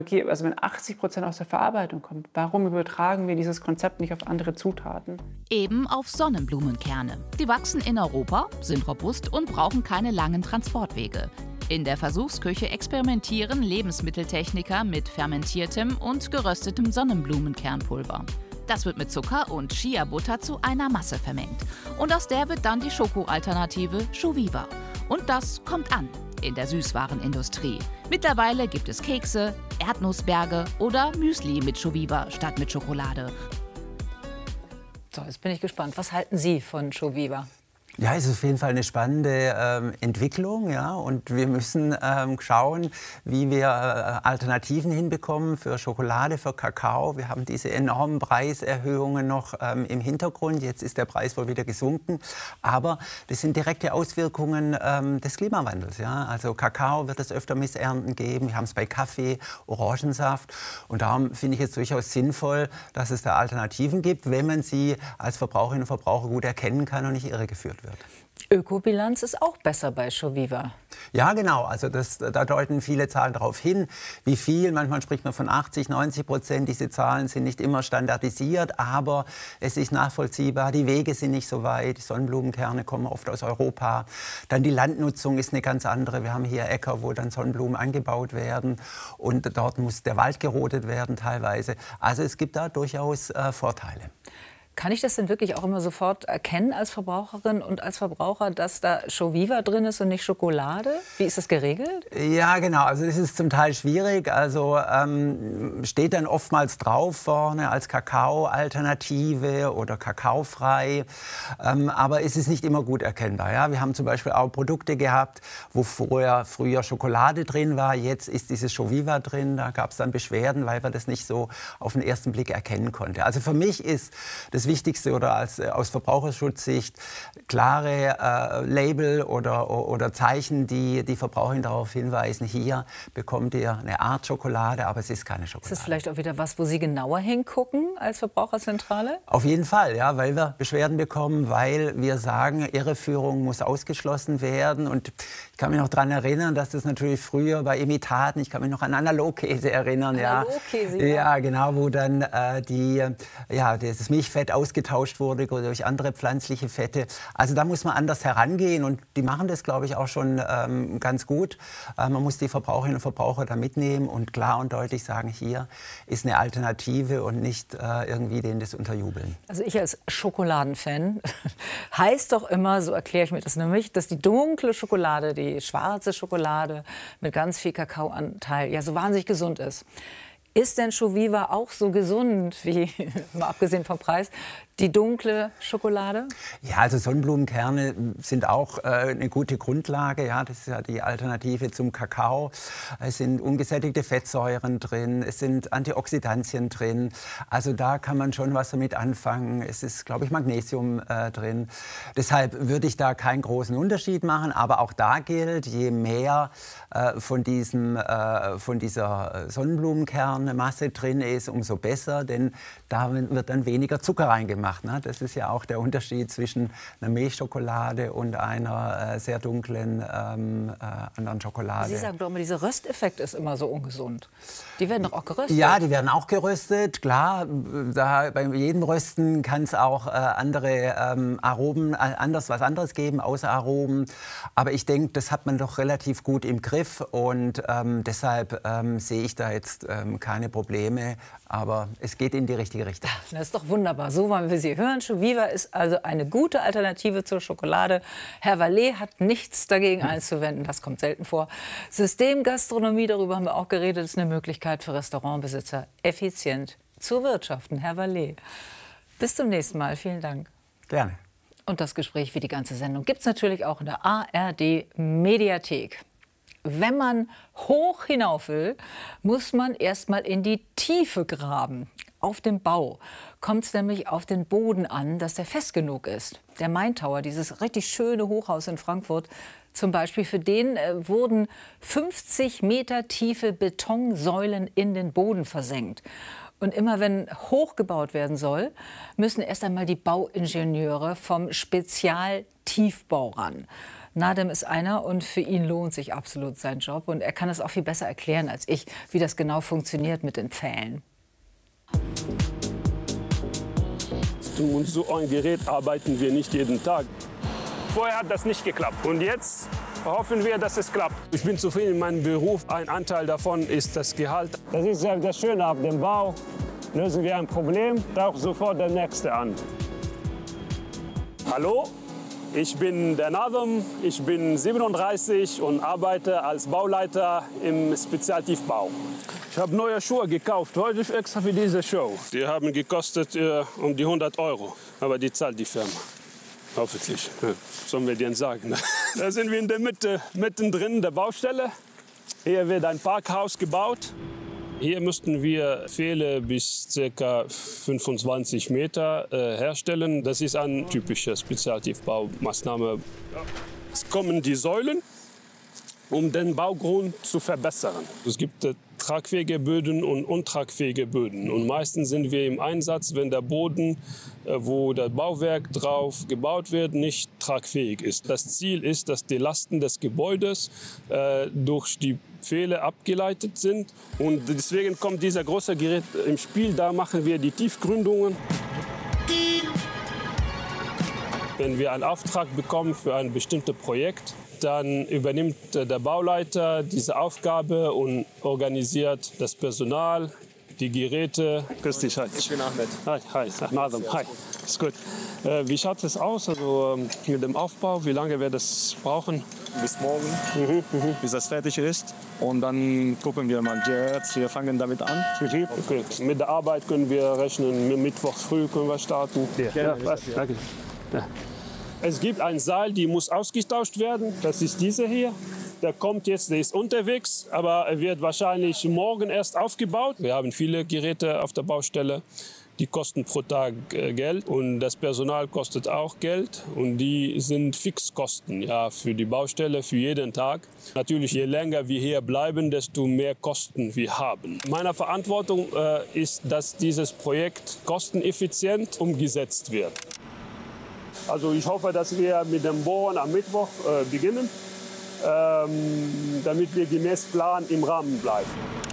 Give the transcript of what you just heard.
Okay, also wenn 80% aus der Verarbeitung kommt, warum übertragen wir dieses Konzept nicht auf andere Zutaten? Eben auf Sonnenblumenkerne. Die wachsen in Europa, sind robust und brauchen keine langen Transportwege. In der Versuchsküche experimentieren Lebensmitteltechniker mit fermentiertem und geröstetem Sonnenblumenkernpulver. Das wird mit Zucker und Chia-Butter zu einer Masse vermengt. Und aus der wird dann die Schoko-Alternative Joviva. Und das kommt an in der Süßwarenindustrie. Mittlerweile gibt es Kekse, Erdnussberge oder Müsli mit Joviva statt mit Schokolade. So, jetzt bin ich gespannt. Was halten Sie von Joviva? Ja, es ist auf jeden Fall eine spannende Entwicklung, ja, und wir müssen schauen, wie wir Alternativen hinbekommen für Schokolade, für Kakao. Wir haben diese enormen Preiserhöhungen noch im Hintergrund. Jetzt ist der Preis wohl wieder gesunken, aber das sind direkte Auswirkungen des Klimawandels, ja. Also Kakao wird es öfter Missernten geben. Wir haben es bei Kaffee, Orangensaft, und darum finde ich es durchaus sinnvoll, dass es da Alternativen gibt, wenn man sie als Verbraucherinnen und Verbraucher gut erkennen kann und nicht irregeführt wird. Ökobilanz ist auch besser bei Joviva. Ja, genau. Also da deuten viele Zahlen darauf hin. Wie viel? Manchmal spricht man von 80–90%. Diese Zahlen sind nicht immer standardisiert, aber es ist nachvollziehbar. Die Wege sind nicht so weit. Die Sonnenblumenkerne kommen oft aus Europa. Dann die Landnutzung ist eine ganz andere. Wir haben hier Äcker, wo dann Sonnenblumen angebaut werden. Und dort muss der Wald gerodet werden teilweise. Also es gibt da durchaus Vorteile. Kann ich das denn wirklich auch immer sofort erkennen als Verbraucherin und als Verbraucher, dass da Joviva drin ist und nicht Schokolade? Wie ist das geregelt? Ja, genau. Also das ist zum Teil schwierig. Also steht dann oftmals drauf vorne als Kakao-Alternative oder kakaofrei. Aber es ist nicht immer gut erkennbar. Ja? Wir haben zum Beispiel auch Produkte gehabt, wo früher Schokolade drin war. Jetzt ist dieses Joviva drin. Da gab es dann Beschwerden, weil man das nicht so auf den ersten Blick erkennen konnte. Also für mich ist das Wichtigste oder aus Verbraucherschutzsicht klare Label oder Zeichen, die die Verbraucherin darauf hinweisen, hier bekommt ihr eine Art Schokolade, aber es ist keine Schokolade. Ist das vielleicht auch wieder was, wo Sie genauer hingucken als Verbraucherzentrale? Auf jeden Fall, ja, weil wir Beschwerden bekommen, weil wir sagen, Irreführung muss ausgeschlossen werden. Und ich kann mich noch daran erinnern, dass das natürlich früher bei Imitaten, ich kann mich noch an Analogkäse erinnern. Analogkäse, ja. Ja, genau, wo dann das Milchfett ausgetauscht wurde durch andere pflanzliche Fette. Also da muss man anders herangehen, und die machen das, glaube ich, auch schon ganz gut. Man muss die Verbraucherinnen und Verbraucher da mitnehmen und klar und deutlich sagen, hier ist eine Alternative und nicht irgendwie denen das unterjubeln. Also ich als Schokoladenfan heißt doch immer, so erkläre ich mir das nämlich, dass die dunkle Schokolade, die schwarze Schokolade mit ganz viel Kakaoanteil ja so wahnsinnig gesund ist. Ist denn Joviva auch so gesund wie, mal abgesehen vom Preis, die dunkle Schokolade? Ja, also Sonnenblumenkerne sind auch eine gute Grundlage. Ja, das ist ja die Alternative zum Kakao. Es sind ungesättigte Fettsäuren drin, es sind Antioxidantien drin. Also da kann man schon was damit anfangen. Es ist, glaube ich, Magnesium drin. Deshalb würde ich da keinen großen Unterschied machen. Aber auch da gilt, je mehr von dieser Sonnenblumenkernmasse drin ist, umso besser. Denn da wird dann weniger Zucker reingemacht. Das ist ja auch der Unterschied zwischen einer Milchschokolade und einer sehr dunklen anderen Schokolade. Sie sagen doch immer, dieser Rösteffekt ist immer so ungesund. Die werden doch auch geröstet. Ja, die werden auch geröstet, klar. Bei jedem Rösten kann es auch andere Aromen, was anderes geben, außer Aromen. Aber ich denke, das hat man doch relativ gut im Griff, und deshalb sehe ich da jetzt keine Probleme. Aber es geht in die richtige Richtung. Das ist doch wunderbar. So wollen wir Sie hören. Joviva ist also eine gute Alternative zur Schokolade. Herr Vallet hat nichts dagegen einzuwenden. Das kommt selten vor. Systemgastronomie, darüber haben wir auch geredet, ist eine Möglichkeit für Restaurantbesitzer, effizient zu wirtschaften. Herr Vallet, bis zum nächsten Mal. Vielen Dank. Gerne. Und das Gespräch wie die ganze Sendung gibt es natürlich auch in der ARD-Mediathek. Wenn man hoch hinauf will, muss man erst mal in die Tiefe graben. Auf dem Bau kommt es nämlich auf den Boden an, dass der fest genug ist. Der Main Tower, dieses richtig schöne Hochhaus in Frankfurt, zum Beispiel, für den wurden 50 Meter tiefe Betonsäulen in den Boden versenkt. Und immer wenn hochgebaut werden soll, müssen erst einmal die Bauingenieure vom Spezialtiefbau ran. Nadem ist einer und für ihn lohnt sich absolut sein Job. Und er kann es auch viel besser erklären als ich, wie das genau funktioniert mit den Pfählen. Und so ein Gerät arbeiten wir nicht jeden Tag. Vorher hat das nicht geklappt und jetzt hoffen wir, dass es klappt. Ich bin zufrieden in meinem Beruf. Ein Anteil davon ist das Gehalt. Das ist ja das Schöne auf dem Bau. Lösen wir ein Problem, taucht sofort der Nächste an. Hallo, ich bin der Nadem, ich bin 37 und arbeite als Bauleiter im Spezialtiefbau. Ich habe neue Schuhe gekauft, heute extra für diese Show. Die haben gekostet um die 100 €, aber die zahlt die Firma. Hoffentlich. Ja, sollen wir denen sagen. Da sind wir in der Mitte, mittendrin der Baustelle. Hier wird ein Parkhaus gebaut. Hier müssten wir Pfähle bis ca. 25 Meter herstellen. Das ist eine typische Spezialtiefbaumaßnahme. Es kommen die Säulen, um den Baugrund zu verbessern. Es gibt tragfähige Böden und untragfähige Böden. Und meistens sind wir im Einsatz, wenn der Boden, wo das Bauwerk drauf gebaut wird, nicht tragfähig ist. Das Ziel ist, dass die Lasten des Gebäudes durch die Pfähle abgeleitet sind. Und deswegen kommt dieser große Gerät im Spiel. Da machen wir die Tiefgründungen. Wenn wir einen Auftrag bekommen für ein bestimmtes Projekt, dann übernimmt der Bauleiter diese Aufgabe und organisiert das Personal, die Geräte. Grüß dich, hi. Ich bin Ahmed. Hi, Nadem, hi. Ist gut. Wie schaut es aus also, mit dem Aufbau? Wie lange wird es brauchen? Bis morgen, bis das fertig ist. Und dann gucken wir mal. Jetzt, wir fangen damit an. Okay. Mit der Arbeit können wir rechnen. Mittwoch früh können wir starten. Ja, danke. Ja. Es gibt einen Seil, die muss ausgetauscht werden. Das ist dieser hier. Der kommt jetzt, der ist unterwegs, aber er wird wahrscheinlich morgen erst aufgebaut. Wir haben viele Geräte auf der Baustelle. Die kosten pro Tag Geld und das Personal kostet auch Geld. Und die sind Fixkosten ja, für die Baustelle, für jeden Tag. Natürlich, je länger wir hier bleiben, desto mehr Kosten wir haben. Meine Verantwortung ist, dass dieses Projekt kosteneffizient umgesetzt wird. Also ich hoffe, dass wir mit dem Bohren am Mittwoch beginnen, damit wir gemäß Plan im Rahmen bleiben.